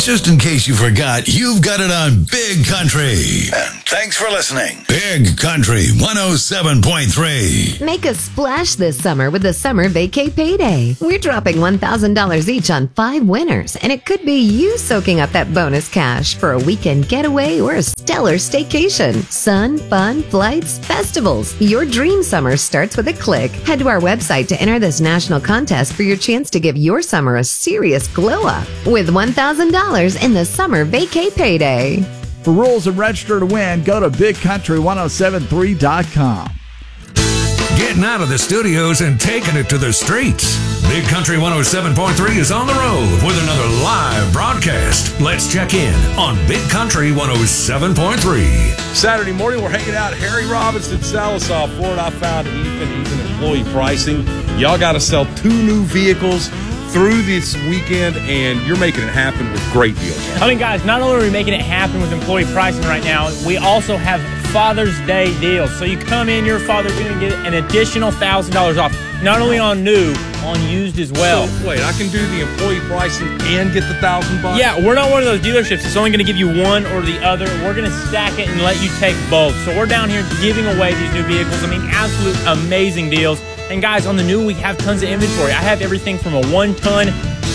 just in case you forgot, you've got it on Big Country. And thanks for listening. Big Country 107.3. Make a splash this summer with the Summer Vacay Payday. We're dropping $1,000 each on 5 winners, and it could be you soaking up that bonus cash for a weekend getaway or a stellar staycation. Sun, fun, flights, festivals. Your dream summer starts with a click. Head to our website to enter this national contest for your chance to give your summer a serious glow up with $1,000 in the Summer Vacay Payday. For rules and register to win, go to BigCountry1073.com. Getting out of the studios and taking it to the streets. Big Country 107.3 is on the road with another live broadcast. Let's check in on Big Country 107.3. Saturday morning, we're hanging out at Harry Robinson, Sallisaw, Florida. I found even employee pricing. Y'all got to sell 2 new vehicles through this weekend, and you're making it happen with great deals. I mean, guys, not only are we making it happen with employee pricing right now, we also have Father's Day deals. So you come in, your father's going to get an additional $1,000 off, not only on new, on used as well. So, wait, I can do the employee pricing and get the $1,000? Yeah, we're not one of those dealerships. It's only going to give you one or the other. We're going to stack it and let you take both. So we're down here giving away these new vehicles. I mean, absolute amazing deals. And guys, on the new, we have tons of inventory. I have everything from a 1-ton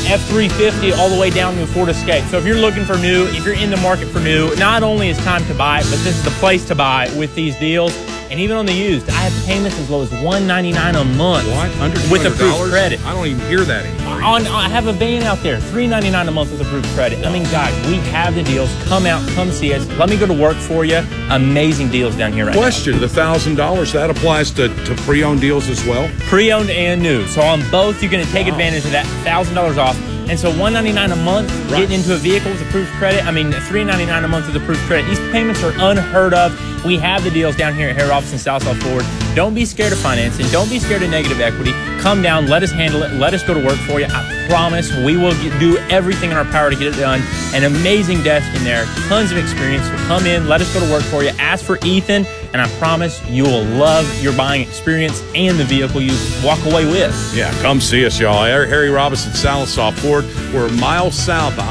F350 all the way down to a Ford Escape. So if you're looking for new, if you're in the market for new, not only is time to buy, but this is the place to buy with these deals. And even on the used, I have payments as low as $199 a month. What? Under $200? With approved credit. I don't even hear that anymore. I have a van out there, $399 a month with approved credit. I mean, guys, we have the deals. Come out, come see us. Let me go to work for you. Amazing deals down here right now. Question, the $1,000, that applies to pre-owned deals as well? Pre-owned and new. So on both, you're going to take advantage of that $1,000 off. And so $199 a month, getting into a vehicle with approved credit. I mean, $399 a month with approved credit. These payments are unheard of. We have the deals down here at Harry Robinson, Southside Ford. Don't be scared of financing. Don't be scared of negative equity. Come down, let us handle it. Let us go to work for you. I promise we will do everything in our power to get it done. An amazing desk in there, tons of experience. So come in, let us go to work for you. Ask for Ethan, and I promise you will love your buying experience and the vehicle you walk away with. Yeah, come see us, y'all. Harry Robinson, Sallisaw Ford. We're miles south of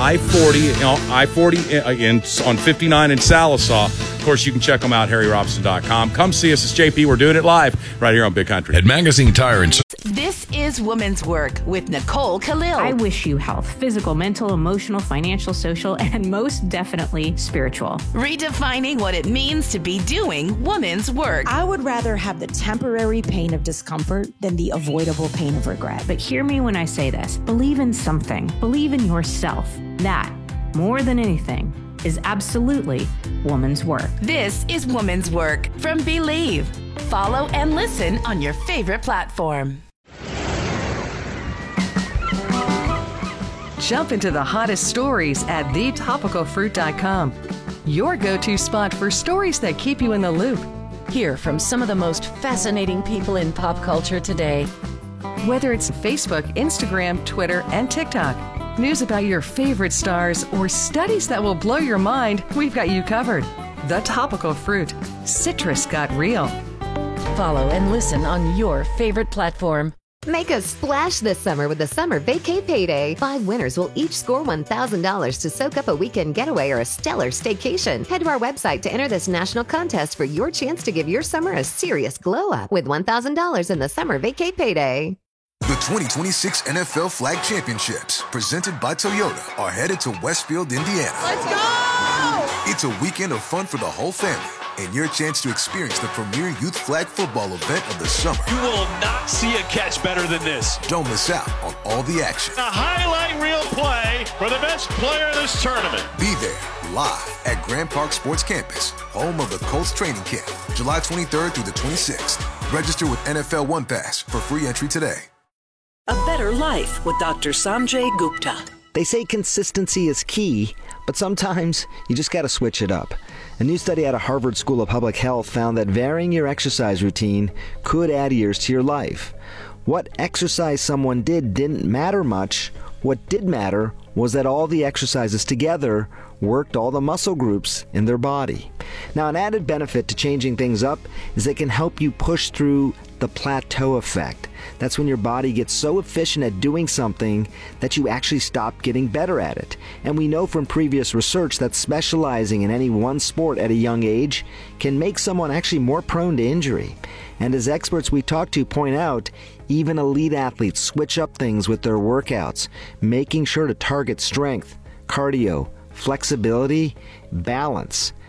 I-40 on 59 in Sallisaw. Of course, you can check them out, harryrobinson.com. Come see us. It's JP. We're doing it live right here on Big Country. At Magazine Tire and... This is Women's Work with Nicole Khalil. I wish you health, physical, mental, emotional, financial, social, and most definitely spiritual. Redefining what it means to be doing women's work. I would rather have the temporary pain of discomfort than the avoidable pain of regret. But hear me when I say this. Believe in something. Believe in yourself. That, more than anything, is absolutely woman's work. This is Woman's Work from Believe. Follow and listen on your favorite platform. Jump into the hottest stories at thetopicalfruit.com. Your go-to spot for stories that keep you in the loop. Hear from some of the most fascinating people in pop culture today. Whether it's Facebook, Instagram, Twitter, and TikTok, news about your favorite stars, or studies that will blow your mind, we've got you covered. The Topical Fruit. Citrus got real. Follow and listen on your favorite platform. Make a splash this summer with the Summer Vacay Payday. 5 winners will each score $1,000 to soak up a weekend getaway or a stellar staycation. Head to our website to enter this national contest for your chance to give your summer a serious glow up with $1,000 in the Summer Vacay Payday. The 2026 NFL Flag Championships, presented by Toyota, are headed to Westfield, Indiana. Let's go! It's a weekend of fun for the whole family, and your chance to experience the premier youth flag football event of the summer. You will not see a catch better than this. Don't miss out on all the action. A highlight reel play for the best player of this tournament. Be there, live at Grand Park Sports Campus, home of the Colts training camp, July 23rd through the 26th. Register with NFL One Pass for free entry today. A Better Life with Dr. Sanjay Gupta. They say consistency is key, but sometimes you just got to switch it up. A new study out of Harvard School of Public Health found that varying your exercise routine could add years to your life. What exercise someone did didn't matter much. What did matter was that all the exercises together worked all the muscle groups in their body. Now, an added benefit to changing things up is it can help you push through the plateau effect. That's when your body gets so efficient at doing something that you actually stop getting better at it. And we know from previous research that specializing in any one sport at a young age can make someone actually more prone to injury. And as experts we talk to point out, even elite athletes switch up things with their workouts, making sure to target strength, cardio, flexibility, balance.